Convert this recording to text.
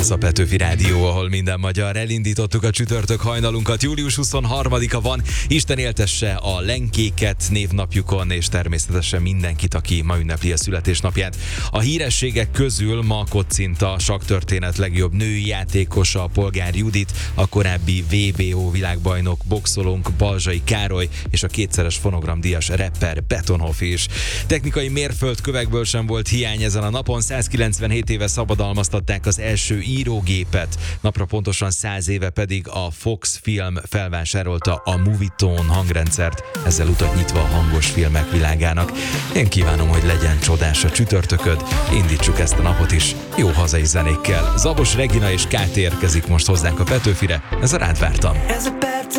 Ez a Petőfi Rádió, ahol minden magyar. Elindítottuk a csütörtök hajnalunkat. Július 23-a van. Isten éltesse a lenkéket névnapjukon, és természetesen mindenkit, aki ma ünnepli a születésnapját. A hírességek közül ma kocint a sakktörténet legjobb női játékosa, Polgár Judit, a korábbi WBO világbajnok boxolónk Balzsai Károly, és a kétszeres fonogramdíjas rapper Betonhoff is. Technikai mérföldkövekből sem volt hiány ezen a napon. 197 éve szabadalmaztatták az első írógépet, napra pontosan 100 éve pedig a Fox Film felvásárolta a Movietone hangrendszert, ezzel utat nyitva a hangos filmek világának. Én kívánom, hogy legyen csodás a csütörtököd, indítsuk ezt a napot is jó hazai zenékkel. Zabos Regina és KT érkezik most hozzánk a Petőfire, ez a Rád vártam.